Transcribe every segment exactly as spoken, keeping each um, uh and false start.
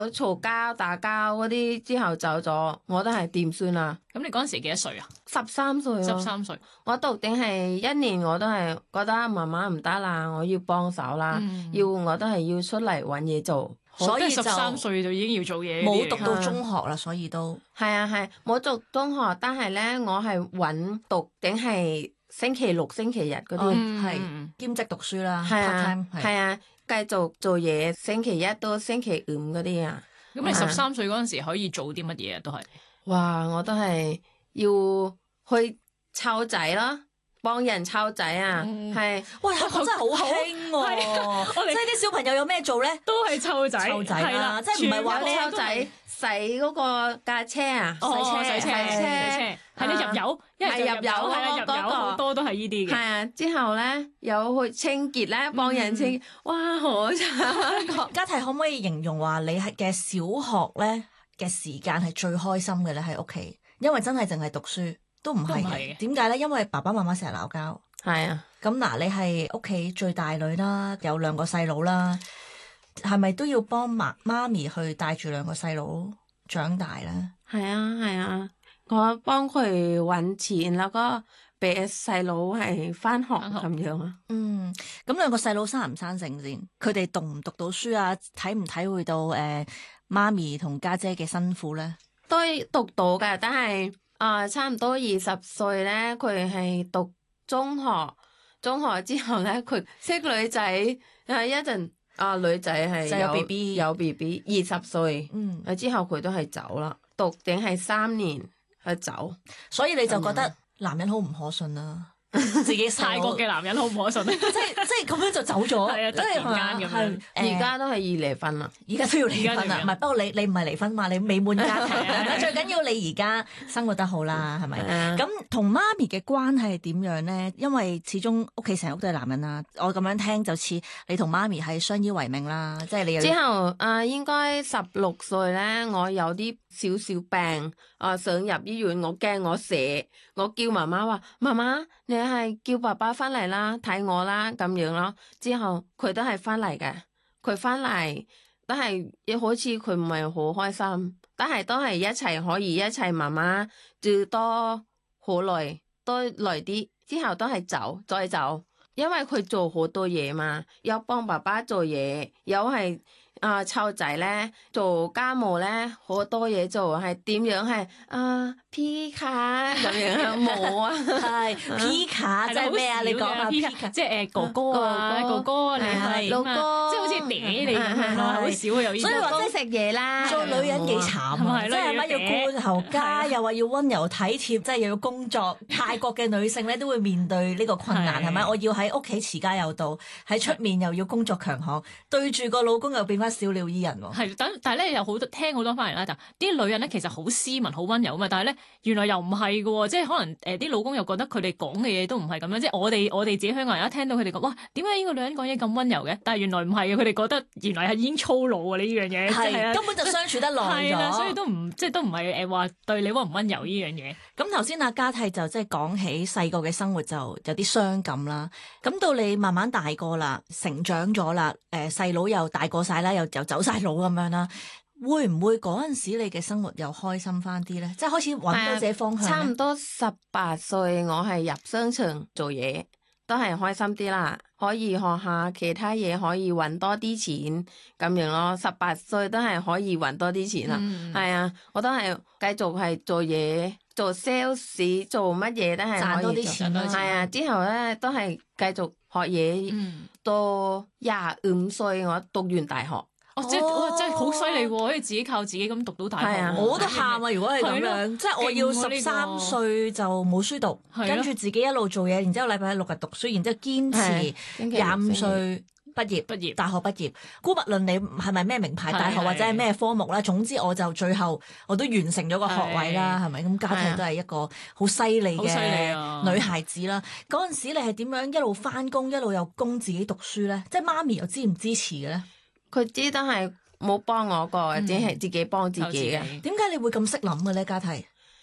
嘈交打交嗰啲之後走咗，我都係點算啊？ 咁你嗰陣時幾多歲啊？ 十三歲， 十三歲。 我讀定係一年，我都係覺得媽媽唔得啦，我要幫手啦， 嗯、 要我都係要出嚟搵嘢做。 所以十三歲就已經要做嘢， 冇讀到中學啦，所以都係啊係冇讀中學，但係咧我係搵讀定係星期六星期日嗰啲係兼職讀書啦， 係啊係啊。繼續做嘢，星期一到星期五嗰啲啊。 咁你十三歲嗰陣時可以做啲乜嘢啊？都係， 哇！我都係要去湊仔咯，幫人湊仔啊。係、嗯， 哇！香港真係好興喎，即係啲小朋友有咩做咧？ 都係湊仔， 湊仔啦，即係唔係話你湊仔洗嗰個架車啊？ 哦、洗車，洗車， 洗車。 係你入油，一係入油，係啦，入油好多都係呢啲嘅。 係啊，之後咧有去清潔咧，幫人清潔，嗯、哇，好慘！ 家悌可唔可以形容話你係嘅小學咧嘅時間係最開心嘅咧？喺屋企，因為真係淨係讀書都唔係嘅。點解咧？因為爸爸媽媽成日鬧交。 係啊。 咁嗱，你係屋企最大女啦，有兩個細佬啦，係咪都要幫媽媽咪去帶住兩個細佬長大咧？ 係啊，係啊。我幫佢搵錢，แล้วก็俾細佬係翻學咁樣啊。 嗯，咁兩個細佬生唔生性先？佢哋讀唔讀到書啊？體唔體會到誒、呃、媽咪同家姐嘅辛苦咧？ 都讀到㗎，但係啊、呃，差唔多二十歲咧，佢係讀中學，中學之後咧，佢識女仔，係一陣啊，女仔係有 B B， 有 B B， 二十歲，嗯，之後佢都係走啦，讀定係三年。去走， 所以你就覺得男人好唔可信啊？自己泰國嘅男人好唔可信， 即係即係咁樣就走咗， 係啊，突然間咁樣。 而家都係要離婚啦， 而家都要離婚啦。唔係，不過你你唔係離婚嘛？你美滿家庭，最緊要你而家生活得好啦，係咪？咁同媽咪嘅關係係點樣咧？因為始終屋企成屋都係男人啦。我咁樣聽就似你同媽咪係相依為命啦，即係你有。 之後啊，應該十六歲咧，我有啲少少病啊，想入醫院，我驚我死，我叫媽媽話：媽媽，你係叫爸爸翻嚟啦，睇我啦，咁樣咯。之後佢都係翻嚟嘅，佢翻嚟都係好似佢唔係好開心，但係都係一齊可以一齊，媽媽最多好耐，多耐啲，之後都係走再走，因為佢做好多嘢嘛，有幫爸爸做嘢，有係。啊，湊仔咧做家務咧好多嘢做，係點樣係啊 P 卡咁樣冇啊， 係 P 卡即係咩啊？你講下 P 卡， 即係誒哥哥啊，哥哥你係老哥， 即係好似嗲你咁樣咯，好少有呢啲。 所以話即係食嘢啦， 做女人幾慘啊！即係乜要顧後家，又話要溫柔體貼，即係又要工作。泰國嘅女性咧都會面對呢個困難，係咪？我要喺屋企持家有道，喺出面又要工作強項，對住個老公又變翻小鳥依人喎。 係，但但係咧又好多聽好多翻嚟啦，就啲女人咧其實好斯文、好溫柔啊嘛，但係咧原來又唔係嘅喎，即係可能誒啲、呃、老公又覺得佢哋講嘅嘢都唔係咁樣，即係我哋我哋自己香港人一聽到佢哋講，哇點解呢個女人講嘢咁溫柔嘅？但係原來唔係嘅，佢哋覺得原來係已經粗魯啊呢樣嘢，係、就是、 根本就相處得耐咗， 所以都唔即係都唔係誒話對你溫唔溫柔呢樣嘢。 咁頭先阿家悌就即係講起細個嘅生活就有啲傷感啦，咁到你慢慢大個啦，成長咗啦，誒細佬又大個晒啦，又又走晒佬咁樣啦，會唔會嗰陣時你嘅生活又開心翻啲咧？即係開始揾到自己方向。 差唔多十八歲，我係入商場做嘢，都係開心啲啦，可以學下其他嘢，可以揾多啲錢咁樣咯。十八歲都係可以揾多啲錢啦，係、嗯、啊，我都係繼續係做嘢。做 sales 做乜嘢都係賺多啲錢， 係啊！之後咧都係繼續學嘢，嗯、到廿五歲我讀完大學。 哦，即係哇，真係好犀利喎！可以自己靠自己咁讀到大學， 啊、 我都喊啊！如果係咁樣，即係我要十三歲就冇書讀，跟住自己一路做嘢，然之後禮拜六日讀書，然之後堅持廿五歲。畢業，畢業，大學畢業，姑勿論你係咪咩名牌大學或者係咩科目啦，總之我就最後我都完成咗個學位啦，係咪？咁家悌都係一個好犀利嘅女孩子啦。嗰陣時你係點樣一路返工一路又供自己讀書咧？即係媽咪又支唔支持嘅咧？ 佢知都係冇幫我過，只係自己幫自己嘅。 點解你會咁識諗嘅咧，家悌？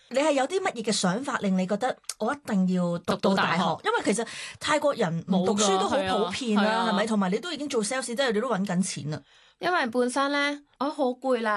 你係有啲乜嘢嘅想法令你覺得我一定要讀到大學？ 讀到大學因為其實泰國人唔讀書都好普遍啦，係咪？同埋你都已經做 sales，即係你都揾緊錢啦。 因為本身咧，我好攰啦。